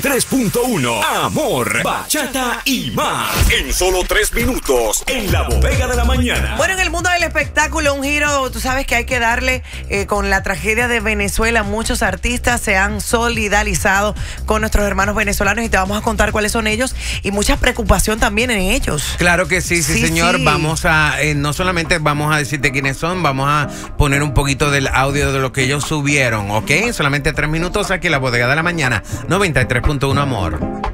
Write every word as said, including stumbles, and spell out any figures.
tres punto uno Amor, bachata y más. En solo tres minutos, en la bodega de la mañana. Bueno, en el mundo del espectáculo, un giro, tú sabes que hay que darle eh, con la tragedia de Venezuela. Muchos artistas se han solidarizado con nuestros hermanos venezolanos y te vamos a contar cuáles son ellos y mucha preocupación también en ellos. Claro que sí, sí, Sí, señor. sí. Vamos a, eh, no solamente vamos a decirte quiénes son, vamos a poner un poquito del audio de lo que ellos subieron, ¿ok? Solamente tres minutos aquí en la bodega de la mañana, noventa y tres punto uno Amor.